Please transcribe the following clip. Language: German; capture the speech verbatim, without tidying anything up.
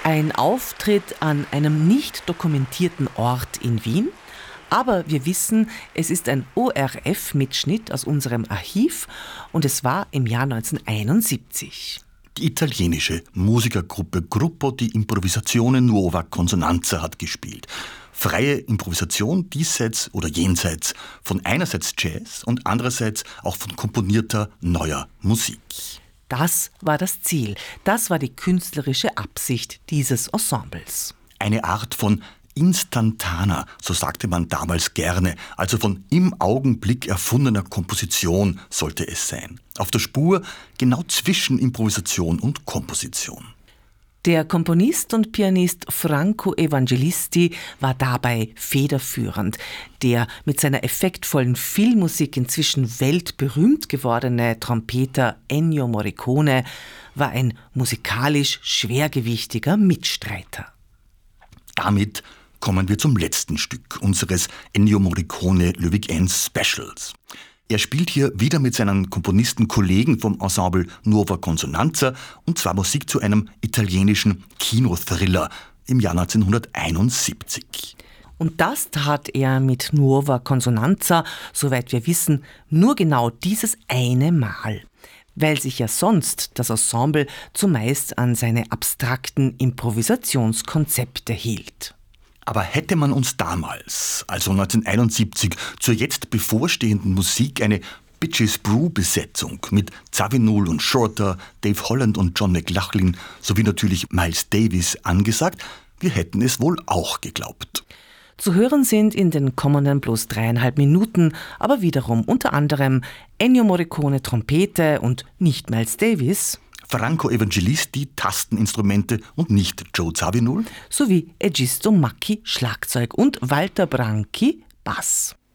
Ein Auftritt an einem nicht dokumentierten Ort in Wien. Aber wir wissen, es ist ein O R F-Mitschnitt aus unserem Archiv und es war im Jahr neunzehnhunderteinundsiebzig. Die italienische Musikergruppe Gruppo di Improvisazione Nuova Consonanza hat gespielt. Freie Improvisation diesseits oder jenseits von einerseits Jazz und andererseits auch von komponierter neuer Musik. Das war das Ziel, das war die künstlerische Absicht dieses Ensembles. Eine Art von Instantana, so sagte man damals gerne, also von im Augenblick erfundener Komposition sollte es sein. Auf der Spur genau zwischen Improvisation und Komposition. Der Komponist und Pianist Franco Evangelisti war dabei federführend. Der mit seiner effektvollen Filmmusik inzwischen weltberühmt gewordene Trompeter Ennio Morricone war ein musikalisch schwergewichtiger Mitstreiter. Damit kommen wir zum letzten Stück unseres Ennio Morricone Ludwig eins Specials. Er spielt hier wieder mit seinen Komponistenkollegen vom Ensemble Nuova Consonanza und zwar Musik zu einem italienischen Kinothriller im Jahr neunzehnhunderteinundsiebzig. Und das tat er mit Nuova Consonanza, soweit wir wissen, nur genau dieses eine Mal. Weil sich ja sonst das Ensemble zumeist an seine abstrakten Improvisationskonzepte hielt. Aber hätte man uns damals, also neunzehnhunderteinundsiebzig, zur jetzt bevorstehenden Musik eine Bitches Brew-Besetzung mit Zawinul und Shorter, Dave Holland und John McLaughlin sowie natürlich Miles Davis angesagt, wir hätten es wohl auch geglaubt. Zu hören sind in den kommenden bloß dreieinhalb Minuten, aber wiederum unter anderem Ennio Morricone Trompete und nicht Miles Davis, Franco Evangelisti Tasteninstrumente und nicht Joe Zawinul, sowie Egisto Macchi Schlagzeug und Walter Branchi Bass.